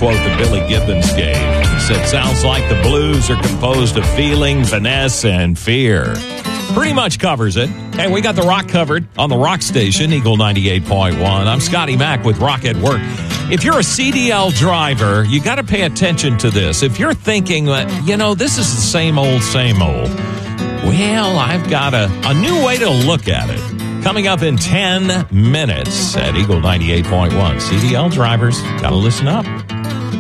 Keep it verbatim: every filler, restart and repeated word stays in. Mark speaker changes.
Speaker 1: quote that Billy Gibbons gave. He said, sounds like the blues are composed of feeling, finesse, and fear. Pretty much covers it. And we got the rock covered on the rock station, Eagle ninety-eight point one. I'm Scotty Mack with Rock at Work. If you're a C D L driver, you got to pay attention to this. If you're thinking that, you know, this is the same old, same old, well, I've got a, a new way to look at it. Coming up in ten minutes at Eagle ninety-eight point one. C D L drivers, got to listen up.